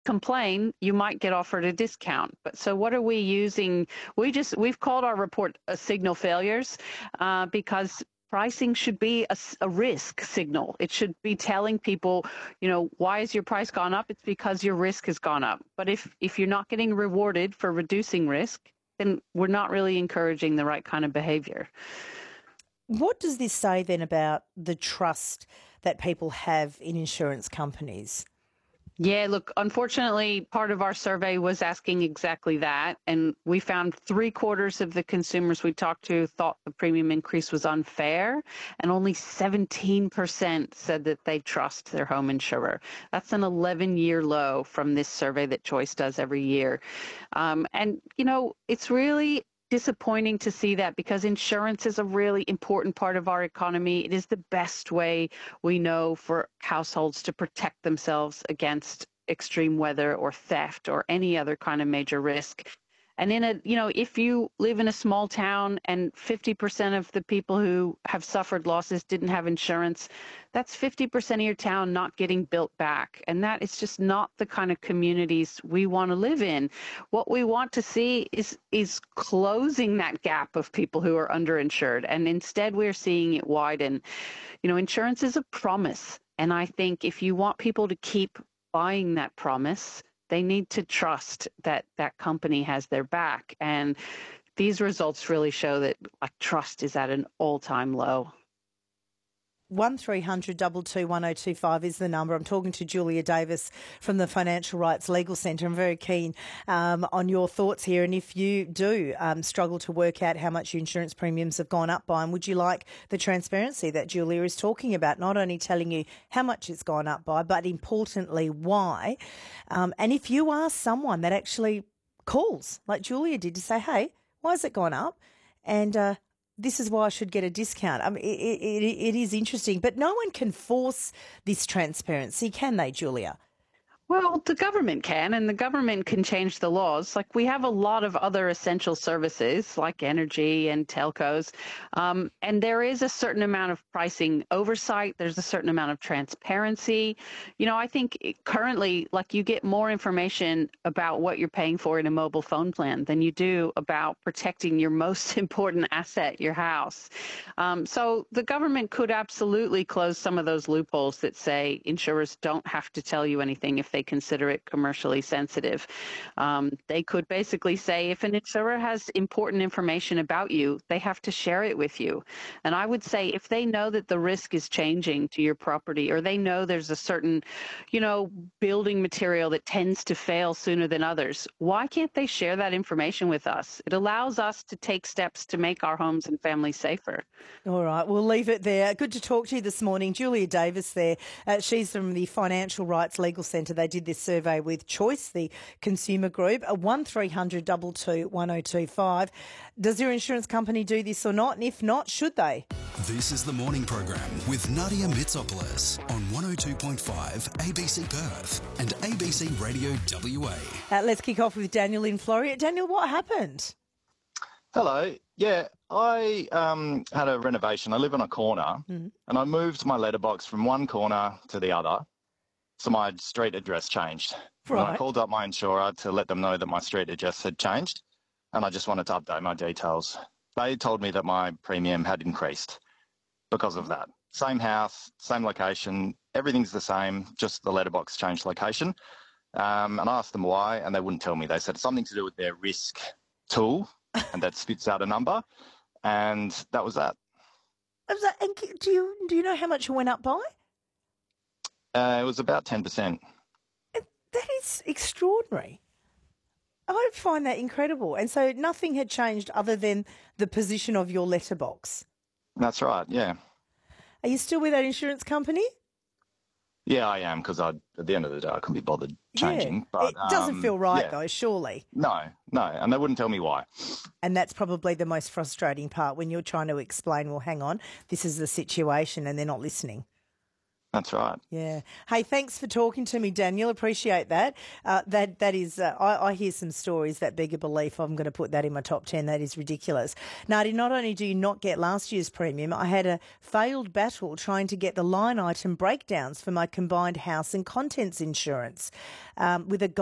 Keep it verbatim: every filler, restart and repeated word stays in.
complain, you might get offered a discount. But so what are we using? We just, we've called our report a signal failures uh, because pricing should be a, a risk signal. It should be telling people, you know, why has your price gone up? It's because your risk has gone up. But if, if you're not getting rewarded for reducing risk, then we're not really encouraging the right kind of behavior. What does this say then about the trust that people have in insurance companies? Yeah, look, unfortunately, part of our survey was asking exactly that. And we found three quarters of the consumers we talked to thought the premium increase was unfair. And only seventeen percent said that they trust their home insurer. That's an eleven year low from this survey that Choice does every year. Um, and, you know, it's really disappointing to see that because insurance is a really important part of our economy. It is the best way we know for households to protect themselves against extreme weather or theft or any other kind of major risk. And in a, you know, if you live in a small town and fifty percent of the people who have suffered losses didn't have insurance, that's fifty percent of your town not getting built back. And that is just not the kind of communities we want to live in. What we want to see is, is closing that gap of people who are underinsured. And instead we're seeing it widen. You know, insurance is a promise. And I think if you want people to keep buying that promise, they need to trust that that company has their back. And these results really show that like trust is at an all-time low. one three hundred two two one oh two five is the number. I'm talking to Julia Davis from the Financial Rights Legal Centre. I'm very keen um, on your thoughts here. And if you do um, struggle to work out how much your insurance premiums have gone up by, and would you like the transparency that Julia is talking about, not only telling you how much it's gone up by, but importantly why. Um, and if you are someone that actually calls, like Julia did, to say, hey, why has it gone up? And uh, this is why I should get a discount. I mean, it, it, it is interesting, but no one can force this transparency, can they, Julia? Well, the government can, and the government can change the laws. Like we have a lot of other essential services like energy and telcos, um, and there is a certain amount of pricing oversight. There's a certain amount of transparency. You know, I think it, currently, like you get more information about what you're paying for in a mobile phone plan than you do about protecting your most important asset, your house. Um, so the government could absolutely close some of those loopholes that say insurers don't have to tell you anything if they consider it commercially sensitive. Um, they could basically say if an insurer has important information about you, they have to share it with you. And I would say if they know that the risk is changing to your property, or they know there's a certain, you know, building material that tends to fail sooner than others, why can't they share that information with us? It allows us to take steps to make our homes and families safer. All right, we'll leave it there. Good to talk to you this morning. Julia Davis there. Uh, she's from the Financial Rights Legal Centre. They did this survey with Choice, the consumer group. A one three hundred two two one oh two five. Does your insurance company do this or not? And if not, should they? This is the morning program with Nadia Mitsopoulos on one oh two point five A B C Perth and A B C Radio W A. Uh, let's kick off with Daniel in Floreat. Daniel, what happened? Hello. Yeah, I um, had a renovation. I live on a corner, mm-hmm. and I moved my letterbox from one corner to the other, so my street address changed. Right. And I called up my insurer to let them know that my street address had changed, and I just wanted to update my details. They told me that my premium had increased because of that. Same house, same location, everything's the same, just the letterbox changed location. Um, and I asked them why, and they wouldn't tell me. They said it's something to do with their risk tool, and that spits out a number, and that was that. And do you do you know how much it went up by? Uh, it was about ten percent. That is extraordinary. I find that incredible. And so nothing had changed other than the position of your letterbox. That's right, yeah. Are you still with that insurance company? Yeah, I am, because at the end of the day, I couldn't be bothered changing. Yeah. But, it doesn't um, feel right, yeah. though, surely. No, no, and they wouldn't tell me why. And that's probably the most frustrating part when you're trying to explain, well, hang on, this is the situation, and they're not listening. That's right. Yeah. Hey, thanks for talking to me, Daniel. Appreciate that. Uh, that that is, uh, I, I hear some stories that beg a belief. I'm going to put that in my top ten. That is ridiculous. Nadia, not only do you not get last year's premium, I had a failed battle trying to get the line item breakdowns for my combined house and contents insurance um, with a